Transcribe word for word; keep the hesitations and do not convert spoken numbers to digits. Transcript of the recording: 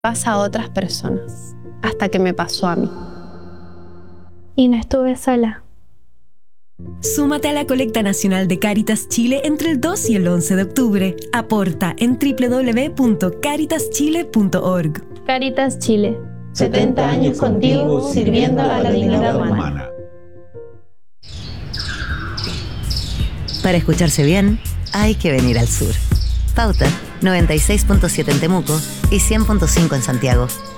pasa a otras personas, hasta que me pasó a mí. Y no estuve sola. Súmate a la colecta nacional de Cáritas Chile entre el dos y el once de octubre. Aporta en doble u doble u doble u punto cáritas chile punto org. Cáritas Chile. setenta años contigo, sirviendo a la dignidad humana. Para escucharse bien, hay que venir al sur. Pauta, noventa y seis punto siete en Temuco y cien punto cinco en Santiago.